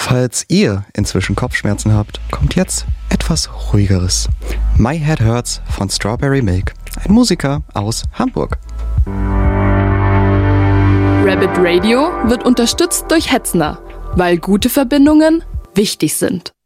Falls ihr inzwischen Kopfschmerzen habt, kommt jetzt etwas Ruhigeres. My Head Hurts von Strawberry Milk, ein Musiker aus Hamburg. Rabbit Radio wird unterstützt durch Hetzner, weil gute Verbindungen wichtig sind.